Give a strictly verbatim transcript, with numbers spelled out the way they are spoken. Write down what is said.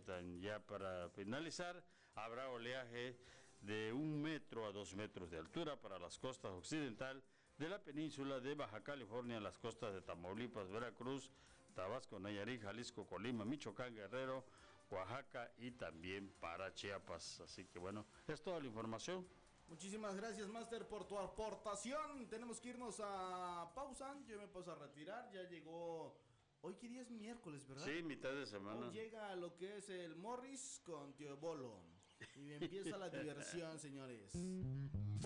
comentan. Ya para finalizar, habrá oleaje de un metro a dos metros de altura para las costas occidental de la península de Baja California, las costas de Tamaulipas, Veracruz, Tabasco, Nayarit, Jalisco, Colima, Michoacán, Guerrero, Oaxaca y también para Chiapas. Así que bueno, es toda la información. Muchísimas gracias, Master, por tu aportación. Tenemos que irnos a pausa. Yo me paso a retirar. Ya llegó. Hoy qué día es miércoles, ¿verdad? Sí, mitad de semana. Hoy llega lo que es el Morris con Tío Bolo. Y empieza la diversión, señores.